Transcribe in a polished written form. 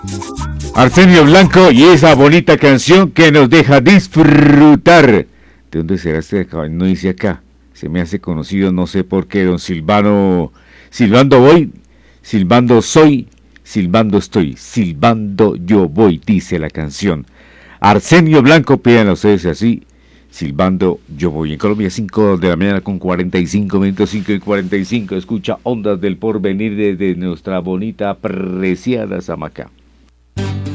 Arsenio Blanco y esa bonita canción que nos deja disfrutar. ¿De dónde será este? No dice acá. Se me hace conocido, no sé por qué, don Silvano. Silbando voy, silbando soy, silbando estoy, silbando yo voy, dice la canción. Arsenio Blanco, pidan a ustedes así, silbando yo voy. En Colombia, 5 de la mañana con 45 minutos, 5 y 45. Escucha Ondas del Porvenir desde nuestra bonita, preciada Samacá.